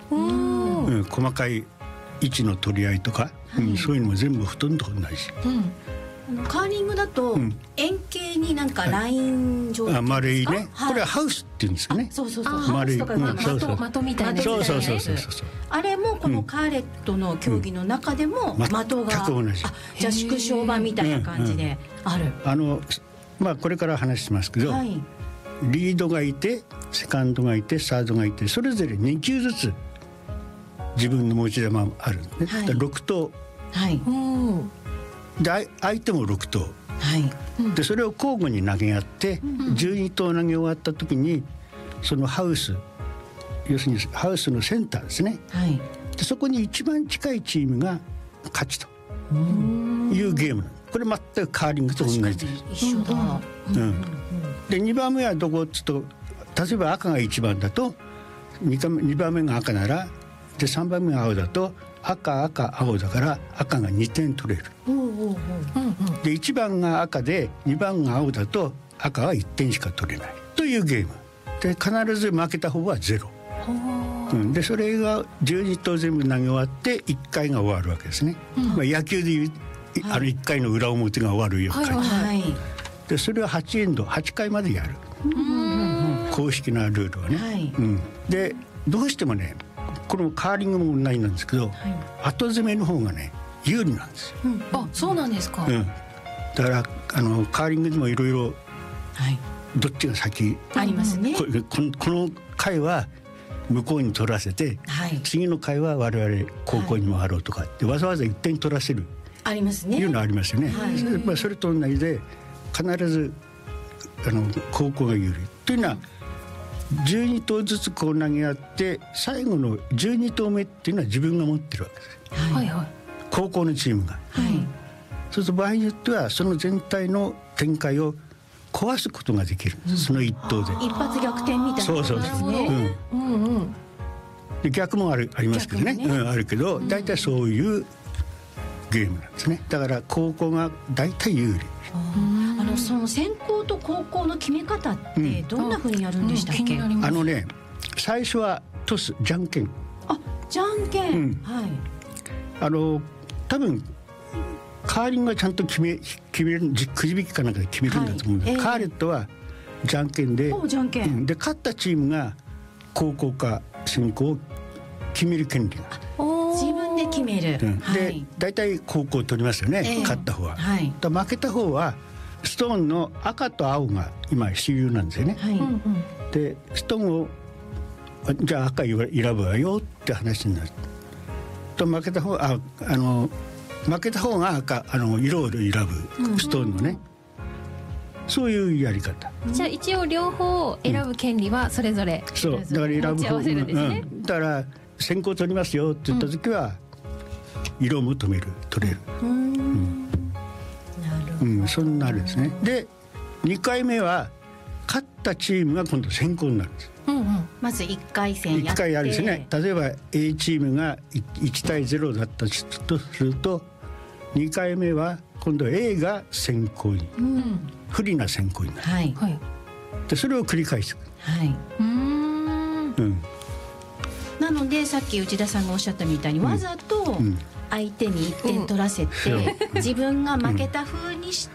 細かい位置の取り合いとか、そういうのも全部ほとんど同じ。 カーリングだと円形になんかライン状態、 丸いね、これはハウスっていうんですかね。 そう丸い、 的みたいな。 あれもこのカーレットの競技の中でも的が、 全く同じ。 じゃあ縮小版みたいな感じである。 これから話しますけど、リードがいてセカンドがいてサードがいて、それぞれ2球ずつ自分の持ち球があるんですね。6投、で相手も6投、でそれを交互に投げ合って12投投げ終わった時に、そのハウス、要するにハウスのセンターですね、でそこに一番近いチームが勝ちというゲームなんです。これ全くカーリングと同じです。 一緒だ。 で2番目はどこっつと、例えば赤が1番だと 2番目が赤なら、で3番目が青だと赤赤青だから赤が2点取れる。で1番が赤で2番が青だと赤は1点しか取れないというゲームで、必ず負けた方は0。でそれが12投全部投げ終わって1回が終わるわけですね。野球でいう1回の裏表が終わるような感じで、それは8エンド8回までやる、公式なルールはね。でどうしてもね、このカーリングも同じなんですけど、後攻めの方がね有利なんですよ。 そうなんですか。 だからカーリングでもいろいろどっちが先ありますね。 この回は向こうに取らせて、次の回は我々高校に回ろうとかってわざわざ1点取らせるありますね。 いうのありますよね。それと同じで必ず高校が有利というのは、12投ずつこう投げ合って最後の12投目っていうのは自分が持ってるわけです、高校のチームが。そうすると場合によってはその全体の展開を壊すことができるんです、その1投で。 一発逆転みたいなことですね。 で逆もありますけどね、あるけど大体そういうゲームなんですね。だから高校が大体有利。 その先攻と後攻の決め方ってどんな風にやるんでしたっけ？ 最初はトス、じゃんけん。 じゃんけん。 多分カーリングはちゃんと決める、くじ引きかなんかで決めるんだと思うんです、カーレットはじゃんけんで、で勝ったチームが後攻か先攻を決める権利が。 自分で決める。 で大体後攻を取りますよね、勝った方は。負けた方はストーンの赤と青が今主流なんですよね。でストーンをじゃあ赤選ぶわよって話になると、負けた方が赤色を選ぶストーンのね、そういうやり方。 じゃあ一応両方選ぶ権利はそれぞれ、 そうだから選ぶ方、だから先行取りますよって言った時は、色も取れる。そんなあれですね。で2回目は勝ったチームが今度先行になるんです。 まず1回戦やって、 1回あるんですね。例えば A チームが1対0だったとすると、2回目は今度 A が先行に、不利な先行になる、でそれを繰り返していく。 なのでさっき内田さんがおっしゃったみたいに、わざと相手に1点取らせて、自分が負けた風にして、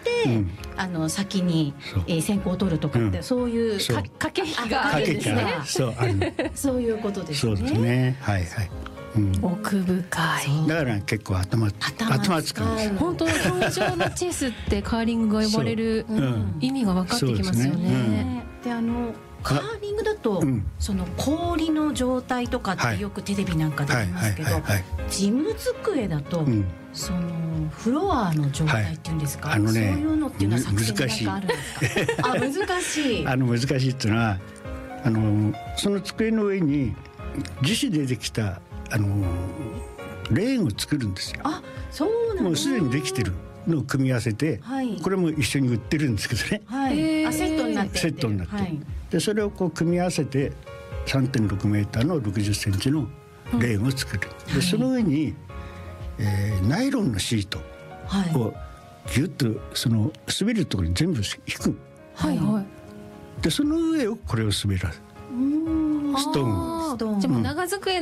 先に先行を取るとかって、そういう駆け引きがあるんですね。 そういうことですね。 そうですね。 奥深い。 だから結構頭使うんです。 本当の表情のチェスってカーリングが呼ばれる意味が分かってきますよね。 でカーリングだと、その氷の状態とかってよくテレビなんかで見ますけど、事務机だと、そのフロアの状態っていうんですか、そういうのっていうのは作戦なんかあるんですか？難しい。 難しいっていうのは、その机の上に樹脂でできたレーンを作るんですよ。 そうなんです。 もうすでにできてるのを組み合わせて、これも一緒に売ってるんですけどね。 セットになってセットになって、でそれをこう組み合わせて 3.6 メーターの60センチのレーンを作る。でその上に、ナイロンのシートをギュッと滑るところに全部引く。でその上をこれを滑らす。ストーン。 じゃあもう長机